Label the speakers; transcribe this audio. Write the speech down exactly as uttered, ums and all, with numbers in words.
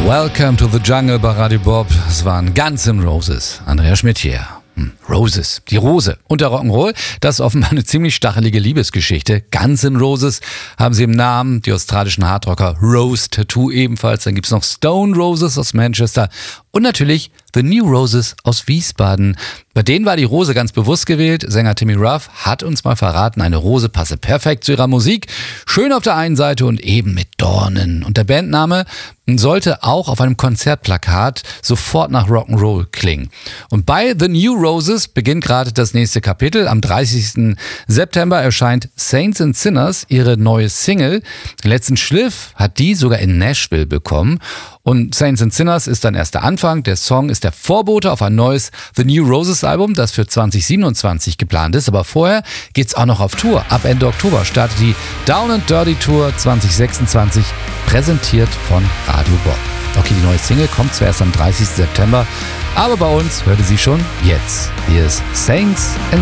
Speaker 1: Welcome to the Jungle bei Radio Bob. Es waren Guns N' Roses. Andrea Schmidt hier. Hm, Roses, die Rose und der Rock'n'Roll, das ist offenbar eine ziemlich stachelige Liebesgeschichte. Guns N' Roses haben sie im Namen, die australischen Hardrocker Rose Tattoo ebenfalls. Dann gibt's noch Stone Roses aus Manchester und natürlich The New Roses aus Wiesbaden. Bei denen war die Rose ganz bewusst gewählt. Sänger Timmy Ruff hat uns mal verraten, eine Rose passe perfekt zu ihrer Musik. Schön auf der einen Seite und eben mit Dornen. Und der Bandname sollte auch auf einem Konzertplakat sofort nach Rock'n'Roll klingen. Und bei The New Roses beginnt gerade das nächste Kapitel. Am dreißigsten September erscheint Saints and Sinners, ihre neue Single. Den letzten Schliff hat die sogar in Nashville bekommen. Und Saints and Sinners ist dann erst der Anfang. Der Song ist der Vorbote auf ein neues The New Roses Album, das für zwanzig siebenundzwanzig geplant ist. Aber vorher geht's auch noch auf Tour. Ab Ende Oktober startet die Down and Dirty Tour zwanzig sechsundzwanzig, präsentiert von Radio Bob. Okay, die neue Single kommt zwar erst am dreißigsten September, aber bei uns hört ihr sie schon jetzt. Hier ist Saints and